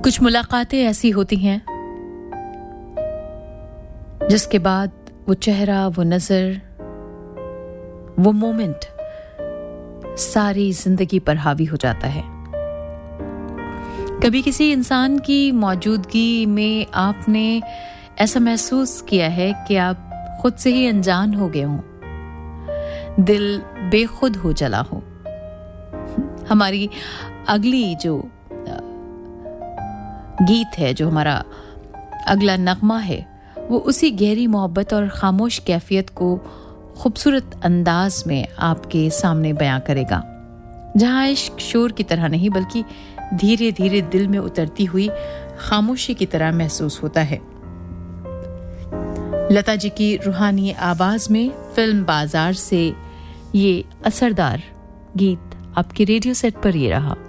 कुछ मुलाकातें ऐसी होती हैं जिसके बाद वो चेहरा, वो नजर, वो मोमेंट सारी जिंदगी पर हावी हो जाता है। कभी किसी इंसान की मौजूदगी में आपने ऐसा महसूस किया है कि आप खुद से ही अनजान हो गए हों, दिल बेखुद हो चला हो। हमारी अगली जो गीत है, जो हमारा अगला नगमा है, वो उसी गहरी मोहब्बत और खामोश कैफियत को खूबसूरत अंदाज में आपके सामने बयां करेगा, जहां इश्क शोर की तरह नहीं बल्कि धीरे धीरे दिल में उतरती हुई खामोशी की तरह महसूस होता है। लता जी की रूहानी आवाज में फिल्म बाजार से ये असरदार गीत आपके रेडियो सेट पर ये रहा।